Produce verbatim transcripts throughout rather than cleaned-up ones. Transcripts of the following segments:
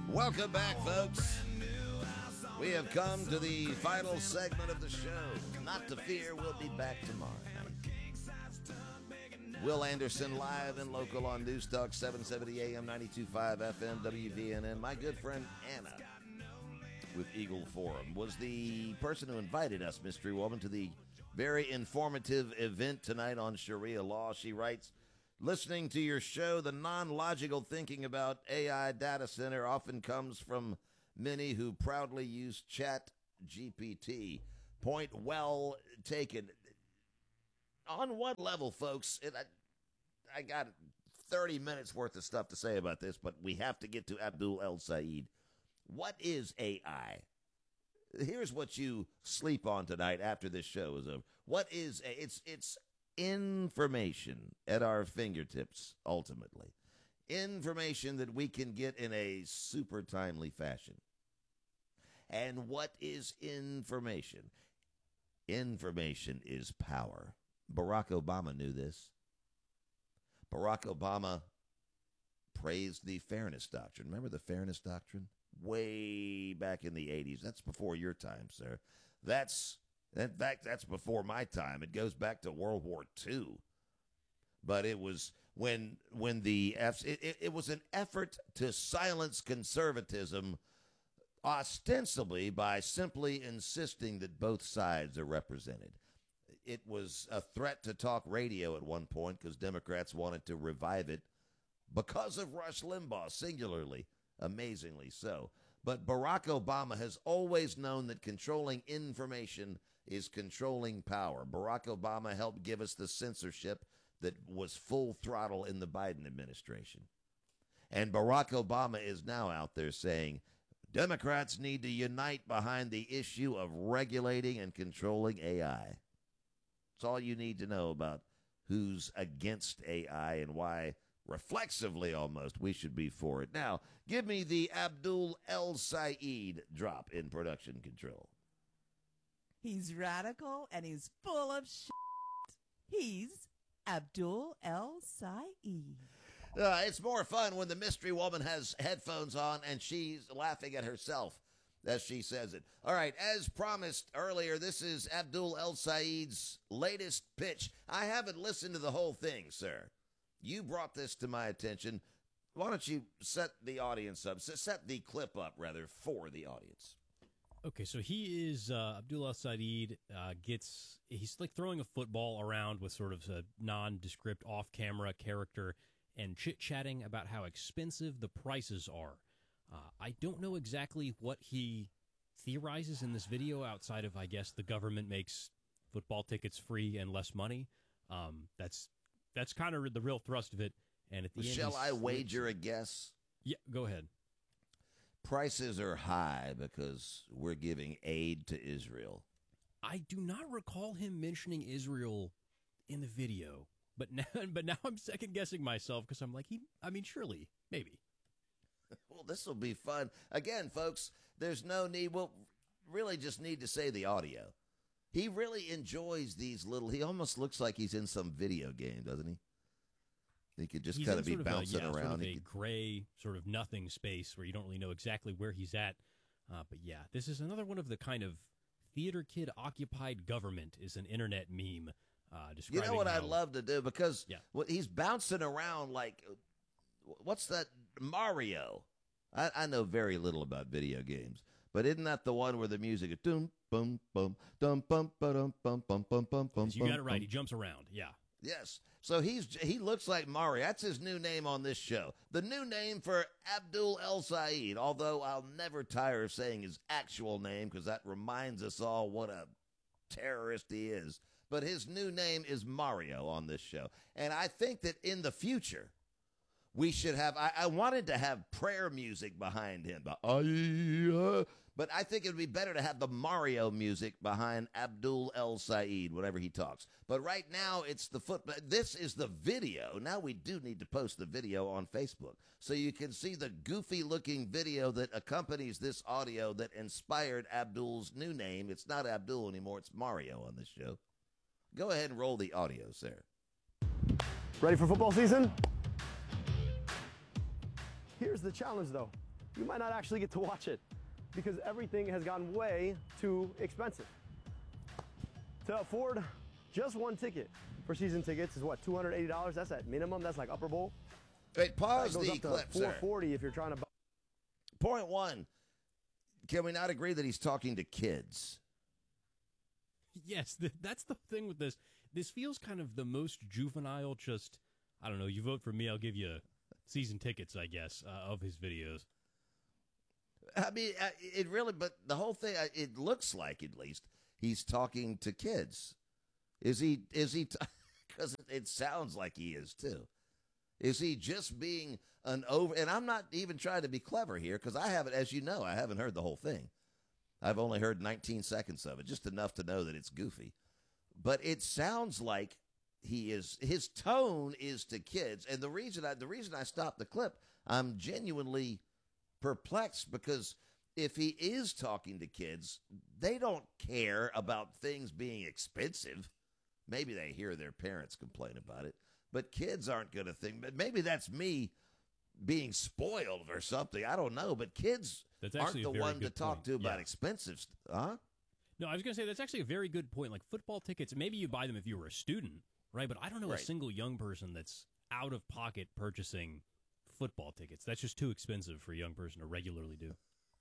Welcome back, folks. We have come to the final segment of the show. Not to fear, we'll be back tomorrow night. Will Anderson live and local on News Talk seven seventy A M, ninety-two point five F M, W V N N. My good friend Anna with Eagle Forum was the person who invited us, Mystery Woman, to the very informative event tonight on Sharia law. She writes, listening to your show, the non-logical thinking about A I data center often comes from many who proudly use Chat G P T. Point well taken. On what level, folks? It, I, I got thirty minutes worth of stuff to say about this, but we have to get to Abdul El Said. What is A I? Here's what you sleep on tonight after this show is over. What is a, it's it's information at our fingertips, ultimately. Information that we can get in a super timely fashion. And what is information? Information is power. Barack Obama knew this. Barack Obama praised the Fairness Doctrine. Remember the Fairness Doctrine? Way back in the eighties. That's before your time, sir. That's, in fact, that's before my time. It goes back to World War Two. But it was when when the F, it, it, it was an effort to silence conservatism, ostensibly by simply insisting that both sides are represented. It was a threat to talk radio at one point because Democrats wanted to revive it because of Rush Limbaugh, singularly, amazingly so. But Barack Obama has always known that controlling information is controlling power. Barack Obama helped give us the censorship that was full throttle in the Biden administration. And Barack Obama is now out there saying Democrats need to unite behind the issue of regulating and controlling A I. That's all you need to know about who's against A I and why, reflexively almost, we should be for it. Now, give me the Abdul El Said drop in production control. He's radical and he's full of shit. He's Abdul El Said. Uh, it's more fun when the mystery woman has headphones on and she's laughing at herself as she says it. All right, as promised earlier, this is Abdul El Said's latest pitch. I haven't listened to the whole thing, sir. You brought this to my attention. Why don't you set the audience up, set the clip up, rather, for the audience. Okay, so he is, uh, Abdul El Said uh, gets, he's like throwing a football around with sort of a nondescript off-camera character and chit-chatting about how expensive the prices are. Uh, I don't know exactly what he theorizes in this video outside of, I guess, the government makes football tickets free and less money. Um, that's that's kind of the real thrust of it. And at the end, shall I wager a guess? Yeah, go ahead. Prices are high because we're giving aid to Israel. I do not recall him mentioning Israel in the video, but now, but now I'm second guessing myself because I'm like, he. I mean, surely, maybe. Well, this will be fun. Again, folks, there's no need. We'll really just need to say the audio. He really enjoys these little, he almost looks like he's in some video game, doesn't he? He could just he's kind of be sort bouncing of a, yeah, around. Sort of he a could... gray, sort of nothing space where you don't really know exactly where he's at. Uh, but yeah, this is another one of the kind of theater kid occupied government is an internet meme. Uh, you know what how, I'd love to do? Because yeah. well, he's bouncing around like... What's that? Mario. I, I know very little about video games, but isn't that the one where the music is dum bum bum dum bum bum bum bum bum bum bum? You got it right. He jumps around. Yeah. Yes. So he's he looks like Mario. That's his new name on this show. The new name for Abdul El Said. Although I'll never tire of saying his actual name because that reminds us all what a terrorist he is. But his new name is Mario on this show, and I think that in the future. We should have, I, I wanted to have prayer music behind him, but, uh, but I think it would be better to have the Mario music behind Abdul El Said whenever he talks. But right now, it's the foot. This is the video. Now we do need to post the video on Facebook so you can see the goofy looking video that accompanies this audio that inspired Abdul's new name. It's not Abdul anymore. It's Mario on this show. Go ahead and roll the audio, sir. Ready for football season? Here's the challenge, though. you might not actually get to watch it because everything has gotten way too expensive. To afford just one ticket for season tickets is what, two hundred eighty dollars? That's at minimum. That's like Upper Bowl. Wait, pause That goes the up to clip, four sir. forty if you're trying to buy. Point one. Can we not agree that he's talking to kids? Yes, th- that's the thing with this. This feels kind of the most juvenile, just, I don't know, you vote for me, I'll give you season tickets, I guess, uh, of his videos. I mean, I- it really, but the whole thing, I- it looks like, at least, he's talking to kids. Is he, is he, because it sounds like he is, too. Is he just being an over, and I'm not even trying to be clever here, because I haven't, as you know, I haven't heard the whole thing. I've only heard nineteen seconds of it, just enough to know that it's goofy. But it sounds like he is, his tone is to kids. And the reason I, the reason I stopped the clip, I'm genuinely perplexed because if he is talking to kids, they don't care about things being expensive. Maybe they hear their parents complain about it, but kids aren't going to think, but maybe that's me being spoiled or something. I don't know, but kids That's aren't actually a the very one to good talk point. to about Yeah. expensive stuff. Huh? No, I was going to say that's actually a very good point. Like football tickets, maybe you buy them if you were a student, right? But I don't know Right. a single young person that's out of pocket purchasing football tickets. That's just too expensive for a young person to regularly do.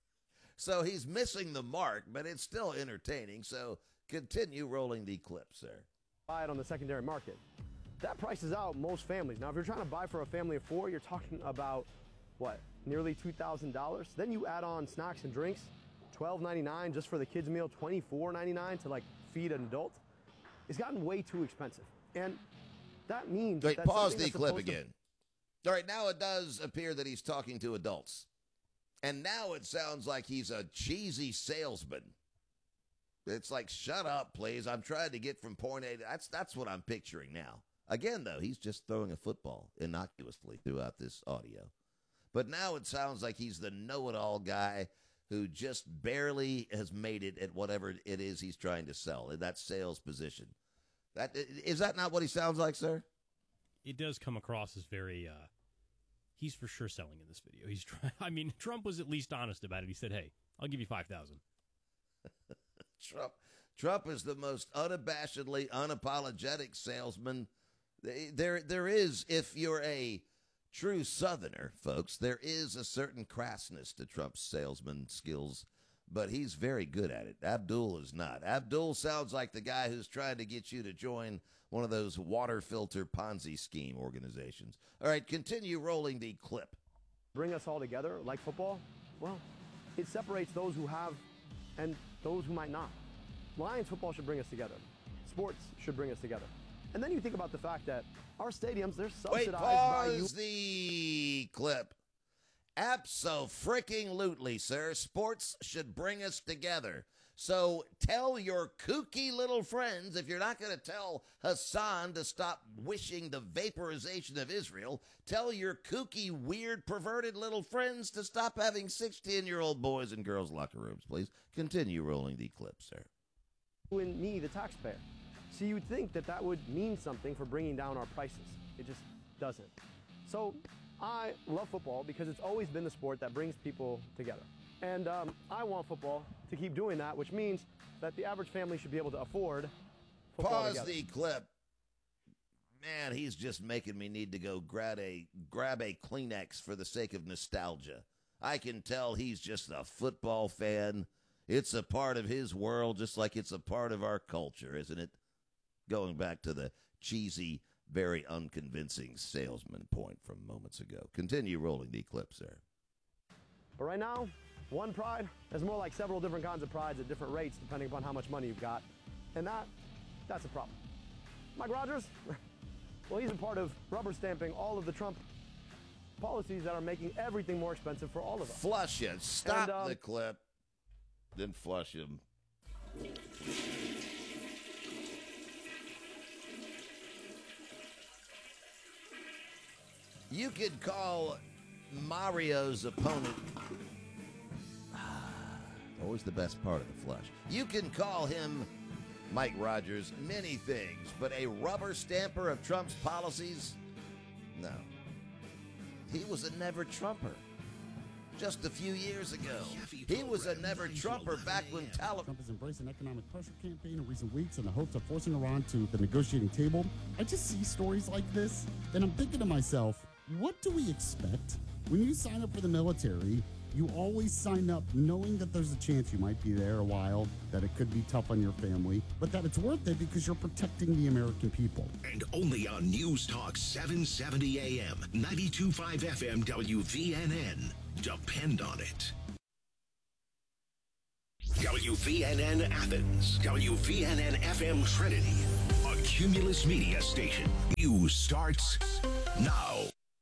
So he's missing the mark, but it's still entertaining. So continue rolling the clip, sir. buy it on the secondary market. That prices out most families. Now, if you're trying to buy for a family of four, you're talking about, what, nearly two thousand dollars? Then you add on snacks and drinks, twelve ninety-nine just for the kids' meal, twenty-four ninety-nine to, like, feed an adult. It's gotten way too expensive. And that means Wait, that pause something the that's clip supposed to- again. All right, now it does appear that he's talking to adults. And now it sounds like he's a cheesy salesman. It's like, shut up, please. I'm trying to get from point A to... That's, that's what I'm picturing now. Again, though, he's just throwing a football innocuously throughout this audio. But now it sounds like he's the know-it-all guy who just barely has made it at whatever it is he's trying to sell, in that sales position. That, is that not what he sounds like, sir? It does come across as very, uh, he's for sure selling in this video. He's trying, I mean, Trump was at least honest about it. He said, hey, I'll give you five thousand. Trump, Trump is the most unabashedly, unapologetic salesman. There, there is, if you're a true Southerner, folks, there is a certain crassness to Trump's salesman skills, but he's very good at it. Abdul is not. Abdul sounds like the guy who's trying to get you to join one of those water filter Ponzi scheme organizations. All right, continue rolling the clip. Bring us all together like football? Well, it separates those who have and those who might not. Lions football should bring us together. Sports should bring us together. And then you think about the fact that our stadiums, they're Wait, subsidized by you. pause the clip. Abso-freaking-lutely, sir. Sports should bring us together. So tell your kooky little friends, if you're not going to tell Hassan to stop wishing the vaporization of Israel, tell your kooky, weird, perverted little friends to stop having sixteen-year-old boys in girls' locker rooms, please. Continue rolling the clip, sir. And me, the taxpayer. So you'd think that that would mean something for bringing down our prices. It just doesn't. So I love football because it's always been the sport that brings people together. And um, I want football to keep doing that, which means that the average family should be able to afford football Pause together. the clip. Man, he's just making me need to go grab a grab a Kleenex for the sake of nostalgia. I can tell he's just a football fan. It's a part of his world, just like it's a part of our culture, isn't it? Going back to the cheesy, very unconvincing salesman point from moments ago. Continue rolling the clip, sir. But right now, one pride is more like several different kinds of prides at different rates depending upon how much money you've got. And that, that's a problem. Mike Rogers, well, he's a part of rubber stamping all of the Trump policies that are making everything more expensive for all of us. Flush it. Stop And, um, the clip. Then flush him. You could call Mario's opponent. Always the best part of the flush. You can call him, Mike Rogers, many things, but a rubber stamper of Trump's policies? No. He was a never Trumper. just a few years ago. He was a never-Trumper back when Taliban... Trump has embraced an economic pressure campaign in recent weeks in the hopes of forcing Iran to the negotiating table. I just see stories like this, and I'm thinking to myself, what do we expect? When you sign up for the military, you always sign up knowing that there's a chance you might be there a while, that it could be tough on your family, but that it's worth it because you're protecting the American people. And only on News Talk seven seventy A M, ninety-two point five F M W V N N. Depend on it. W V N N Athens, W V N N F M Trinity, a Cumulus Media station. News starts now.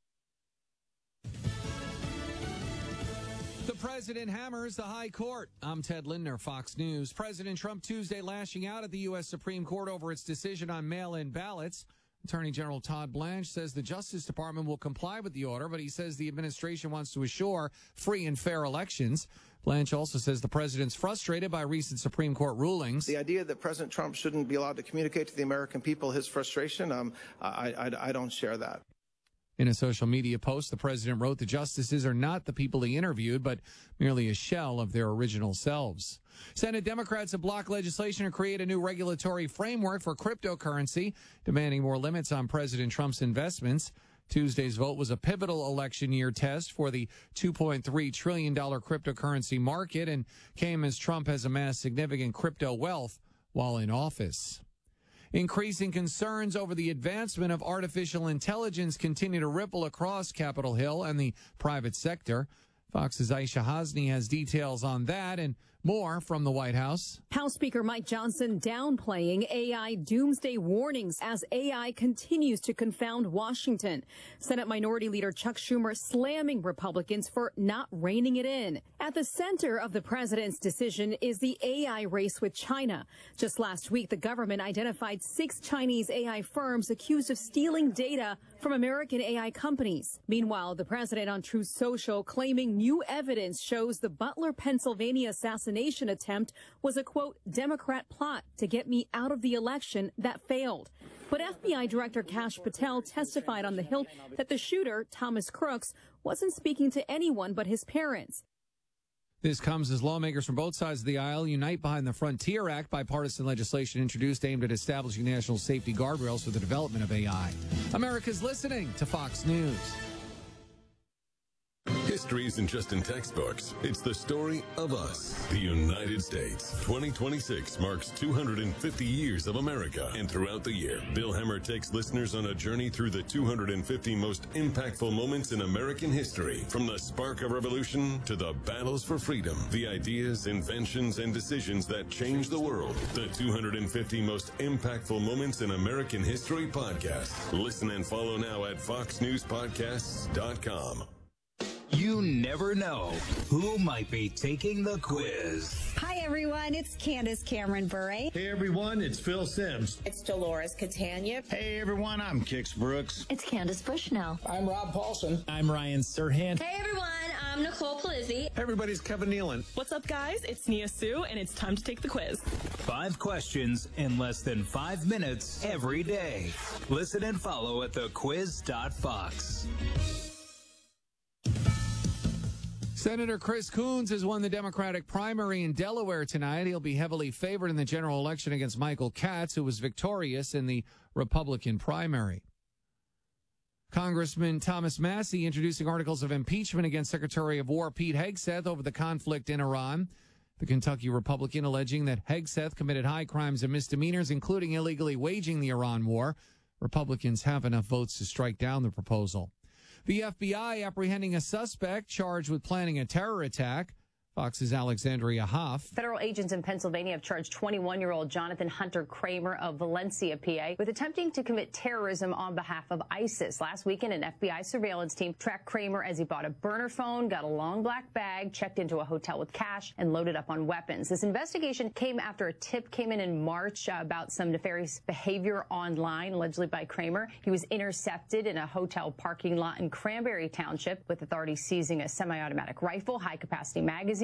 The president hammers the high court. I'm Ted Lindner, Fox News. President Trump Tuesday lashing out at the U S Supreme Court over its decision on mail-in ballots. Attorney General Todd Blanche says the Justice Department will comply with the order, but he says the administration wants to assure free and fair elections. Blanche also says the president's frustrated by recent Supreme Court rulings. The idea that President Trump shouldn't be allowed to communicate to the American people his frustration, um, I, I, I don't share that. In a social media post, the president wrote the justices are not the people he interviewed, but merely a shell of their original selves. Senate Democrats have blocked legislation to create a new regulatory framework for cryptocurrency, demanding more limits on President Trump's investments. Tuesday's vote was a pivotal election year test for the two point three trillion dollars cryptocurrency market and came as Trump has amassed significant crypto wealth while in office. Increasing concerns over the advancement of artificial intelligence continue to ripple across Capitol Hill and the private sector. Fox's Aisha Hasni has details on that and more from the White House. House Speaker Mike Johnson downplaying A I doomsday warnings as A I continues to confound Washington. Senate Minority Leader Chuck Schumer slamming Republicans for not reining it in. At the center of the president's decision is the A I race with China. Just last week, the government identified six Chinese A I firms accused of stealing data from American A I companies. Meanwhile, the president on Truth Social claiming new evidence shows the Butler, Pennsylvania assassination attempt was a, quote, Democrat plot to get me out of the election that failed. But F B I Director Kash Patel testified on the Hill that the shooter, Thomas Crooks, wasn't speaking to anyone but his parents. This comes as lawmakers from both sides of the aisle unite behind the Frontier Act, bipartisan legislation introduced aimed at establishing national safety guardrails for the development of A I. America's listening to Fox News. History isn't just in textbooks. It's the story of us, the United States. twenty twenty-six marks two hundred fifty years of America. And throughout the year, Bill Hemmer takes listeners on a journey through the two hundred fifty most impactful moments in American history. From the spark of revolution to the battles for freedom, the ideas, inventions, and decisions that changed the world. The two hundred fifty most impactful moments in American history podcast. Listen and follow now at fox news podcasts dot com. You never know who might be taking the quiz. Hi, everyone. It's Candace Cameron Bure. Hey, everyone. It's Phil Sims. It's Dolores Catania. Hey, everyone. I'm Kix Brooks. It's Candace Bushnell. I'm Rob Paulson. I'm Ryan Serhant. Hey, everyone. I'm Nicole Palizzi. Hey, everybody. It's Kevin Nealon. What's up, guys? It's Nia Sue, and it's time to take the quiz. Five questions in less than five minutes every day. Listen and follow at the quiz dot fox. Senator Chris Coons has won the Democratic primary in Delaware tonight. He'll be heavily favored in the general election against Michael Katz, who was victorious in the Republican primary. Congressman Thomas Massie introducing articles of impeachment against Secretary of War Pete Hegseth over the conflict in Iran. The Kentucky Republican alleging that Hegseth committed high crimes and misdemeanors, including illegally waging the Iran war. Republicans have enough votes to strike down the proposal. The F B I apprehending a suspect charged with planning a terror attack. Fox's Alexandria Hoff. Federal agents in Pennsylvania have charged twenty-one-year-old Jonathan Hunter Kramer of Valencia, P A, with attempting to commit terrorism on behalf of ISIS. Last weekend, an F B I surveillance team tracked Kramer as he bought a burner phone, got a long black bag, checked into a hotel with cash, and loaded up on weapons. This investigation came after a tip came in in March uh, about some nefarious behavior online, allegedly by Kramer. He was intercepted in a hotel parking lot in Cranberry Township, with authorities seizing a semi-automatic rifle, high-capacity magazine,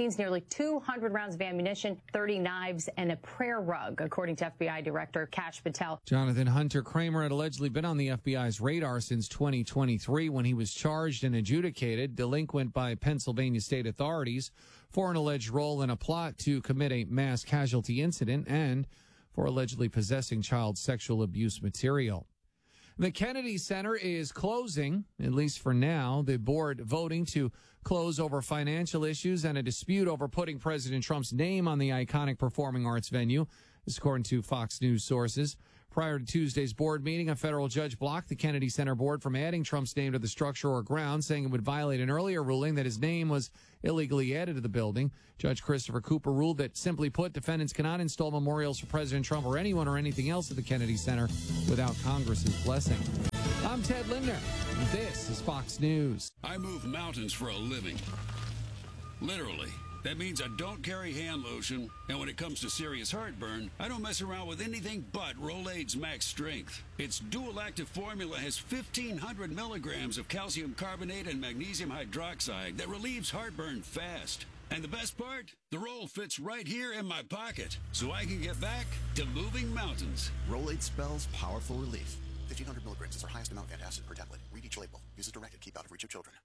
contains nearly two hundred rounds of ammunition, thirty knives, and a prayer rug, according to F B I Director Kash Patel. Jonathan Hunter Kramer had allegedly been on the F B I's radar since twenty twenty-three when he was charged and adjudicated delinquent by Pennsylvania state authorities for an alleged role in a plot to commit a mass casualty incident and for allegedly possessing child sexual abuse material. The Kennedy Center is closing, at least for now, the board voting to close over financial issues and a dispute over putting President Trump's name on the iconic performing arts venue, this according to Fox News sources. Prior to Tuesday's board meeting, a federal judge blocked the Kennedy Center board from adding Trump's name to the structure or grounds, saying it would violate an earlier ruling that his name was illegally added to the building. Judge Christopher Cooper ruled that, simply put, defendants cannot install memorials for President Trump or anyone or anything else at the Kennedy Center without Congress's blessing. I'm Ted Lindner. This is Fox News. I move mountains for a living. Literally. That means I don't carry hand lotion, and when it comes to serious heartburn, I don't mess around with anything but Rolaids Max Strength. Its dual-active formula has fifteen hundred milligrams of calcium carbonate and magnesium hydroxide that relieves heartburn fast. And the best part? The roll fits right here in my pocket, so I can get back to moving mountains. Rolaids spells powerful relief. fifteen hundred milligrams is our highest amount of antacid per tablet. Read each label. Use as directed. Keep out of reach of children.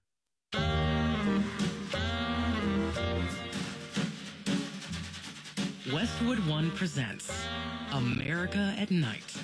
Westwood One presents America at Night.